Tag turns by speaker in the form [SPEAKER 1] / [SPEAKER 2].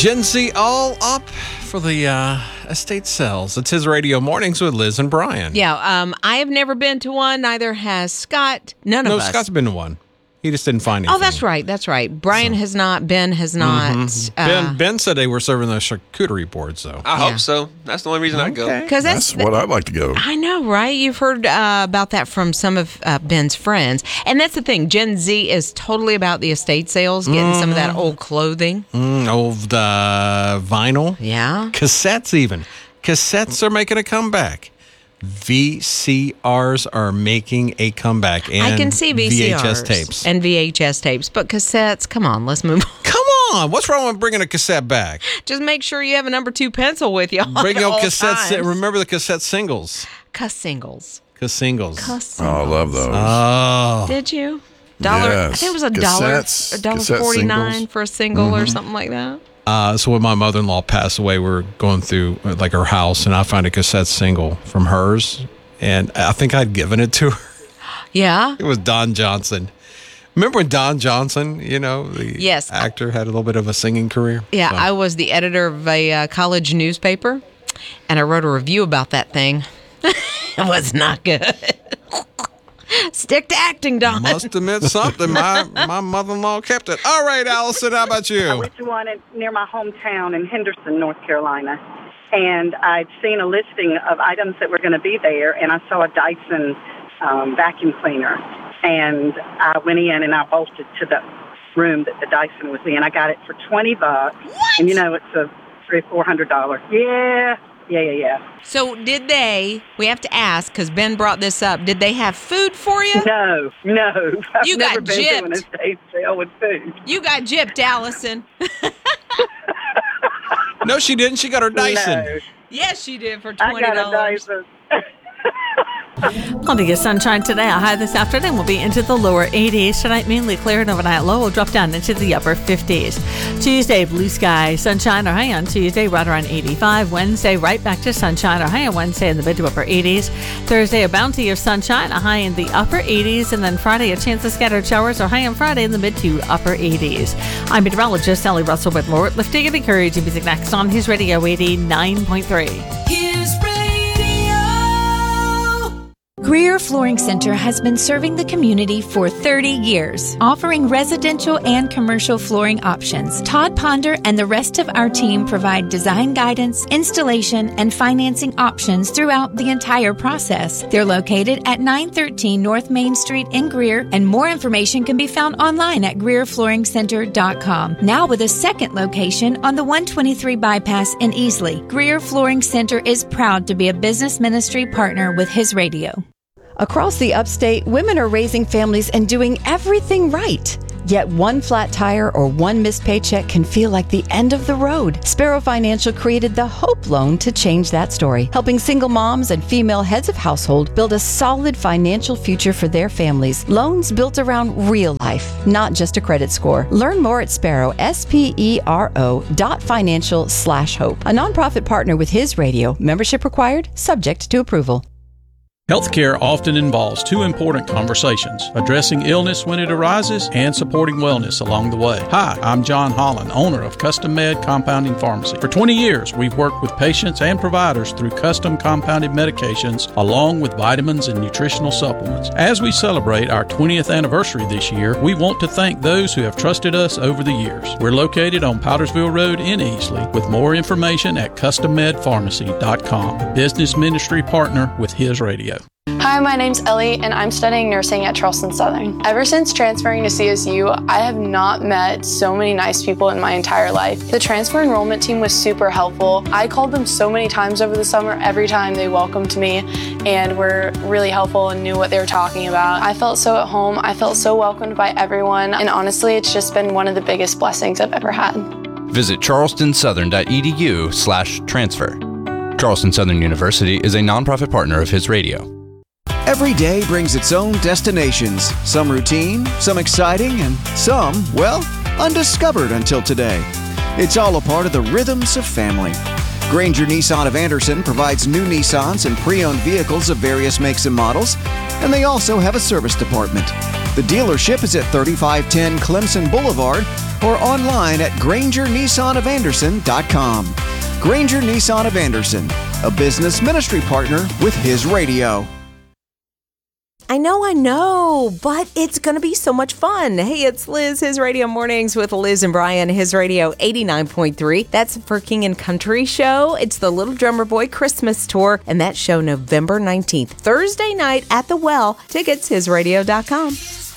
[SPEAKER 1] Gen Z all up for the estate sales. It's His Radio Mornings with Liz and Brian.
[SPEAKER 2] Yeah, I have never been to one. Neither has Scott. None of us.
[SPEAKER 1] No, Scott's been to one. He just didn't find anything.
[SPEAKER 2] Oh, that's right. That's right. Brian has not. Ben has not.
[SPEAKER 1] Ben said they were serving the charcuterie boards, though.
[SPEAKER 3] I hope so. That's the only reason I go.
[SPEAKER 2] Because
[SPEAKER 4] That's what I'd like to go.
[SPEAKER 2] I know, right? You've heard about that from some of Ben's friends. And that's the thing. Gen Z is totally about the estate sales, getting some of that old clothing.
[SPEAKER 1] Old vinyl.
[SPEAKER 2] Yeah.
[SPEAKER 1] Cassettes even. Cassettes are making a comeback. VCRs are making a comeback. And
[SPEAKER 2] I can see VCRs
[SPEAKER 1] VHS tapes.
[SPEAKER 2] and VHS tapes. But cassettes, come on, let's move on.
[SPEAKER 1] Come on. What's wrong with bringing a cassette back?
[SPEAKER 2] Just make sure you have a number 2 pencil with you.
[SPEAKER 1] Bring
[SPEAKER 2] at
[SPEAKER 1] out
[SPEAKER 2] all
[SPEAKER 1] cassettes.
[SPEAKER 2] times.
[SPEAKER 1] Remember the cassette singles.
[SPEAKER 2] Cuss-singles.
[SPEAKER 1] Singles.
[SPEAKER 4] Oh, I love those.
[SPEAKER 1] Oh.
[SPEAKER 2] Did you? $1.
[SPEAKER 4] Yes.
[SPEAKER 2] I think it was
[SPEAKER 4] Cassettes, cassette
[SPEAKER 2] $1.49
[SPEAKER 4] singles.
[SPEAKER 2] for a single or something like that.
[SPEAKER 1] So when my mother-in-law passed away, we were going through like her house, and I found a cassette single from hers, and I think I'd given it to her.
[SPEAKER 2] Yeah.
[SPEAKER 1] It was Don Johnson. Remember when Don Johnson, the
[SPEAKER 2] Yes.
[SPEAKER 1] actor, had a little bit of a singing career?
[SPEAKER 2] Yeah,
[SPEAKER 1] So-
[SPEAKER 2] I was the editor of a college newspaper, and I wrote a review about that thing. It was not good. Stick to acting, Don.
[SPEAKER 1] Must admit something. My mother-in-law kept it. All right, Allison, how about
[SPEAKER 5] I
[SPEAKER 1] you?
[SPEAKER 5] went to one near my hometown in Henderson, North Carolina, and I'd seen a listing of items that were going to be there, and I saw a Dyson vacuum cleaner, and I went in and I bolted to the room that the Dyson was in. I got it for $20, and it's a $300-400. Yeah.
[SPEAKER 2] So did they, we have to ask, because Ben brought this up, did they have food for you?
[SPEAKER 5] No. I've
[SPEAKER 2] You
[SPEAKER 5] never
[SPEAKER 2] got
[SPEAKER 5] been to an
[SPEAKER 2] gypped.
[SPEAKER 5] estate sale with food.
[SPEAKER 2] You got gypped, Allison.
[SPEAKER 1] No, she didn't. She got her Dyson.
[SPEAKER 5] No,
[SPEAKER 2] Yes, she did for $20.
[SPEAKER 5] I got a Dyson.
[SPEAKER 6] Plenty of sunshine today. A high this afternoon will be into the lower 80s. Tonight, mainly clear, and overnight low will drop down into the upper 50s. Tuesday, blue sky, sunshine or high on Tuesday, right around 85. Wednesday, right back to sunshine or high on Wednesday in the mid to upper 80s. Thursday, a bounty of sunshine, a high in the upper 80s. And then Friday, a chance of scattered showers or high on Friday in the mid to upper 80s. I'm meteorologist Sally Russell with more lifting and encouraging music next on His Radio 89.3.
[SPEAKER 7] His Radio.
[SPEAKER 8] Greer Flooring Center has been serving the community for 30 years, offering residential and commercial flooring options. Todd Ponder and the rest of our team provide design guidance, installation, and financing options throughout the entire process. They're located at 913 North Main Street in Greer, and more information can be found online at GreerFlooringCenter.com. Now with a second location on the 123 bypass in Easley, Greer Flooring Center is proud to be a business ministry partner with His Radio.
[SPEAKER 9] Across the upstate, women are raising families and doing everything right. Yet one flat tire or one missed paycheck can feel like the end of the road. Sparrow Financial created the Hope Loan to change that story, helping single moms and female heads of household build a solid financial future for their families. Loans built around real life, not just a credit score. Learn more at Sparrow, SPERO.financial/hope. A nonprofit partner with His Radio. Membership required, subject to approval.
[SPEAKER 10] Healthcare often involves two important conversations: addressing illness when it arises and supporting wellness along the way. Hi, I'm John Holland, owner of Custom Med Compounding Pharmacy. For 20 years, we've worked with patients and providers through custom compounded medications along with vitamins and nutritional supplements. As we celebrate our 20th anniversary this year, we want to thank those who have trusted us over the years. We're located on Powdersville Road in Easley. With more information at CustomMedPharmacy.com, a business ministry partner with His Radio.
[SPEAKER 11] Hi, my name's Ellie, and I'm studying nursing at Charleston Southern. Ever since transferring to CSU, I have not met so many nice people in my entire life. The transfer enrollment team was super helpful. I called them so many times over the summer. Every time they welcomed me and were really helpful and knew what they were talking about. I felt so at home. I felt so welcomed by everyone, and honestly, it's just been one of the biggest blessings I've ever had.
[SPEAKER 12] Visit charlestonsouthern.edu/transfer. Charleston Southern University is a nonprofit partner of His Radio.
[SPEAKER 13] Every day brings its own destinations, some routine, some exciting, and some, well, undiscovered until today. It's all a part of the rhythms of family. Granger Nissan of Anderson provides new Nissans and pre-owned vehicles of various makes and models, and they also have a service department. The dealership is at 3510 Clemson Boulevard or online at GrangerNissanofAnderson.com. Granger Nissan of Anderson, a business ministry partner with His Radio.
[SPEAKER 7] I know, but it's going to be so much fun. Hey, it's Liz, His Radio Mornings with Liz and Brian, His Radio 89.3. That's for King and Country Show. It's the Little Drummer Boy Christmas Tour, and that show November 19th, Thursday night at the Well. Tickets, hisradio.com.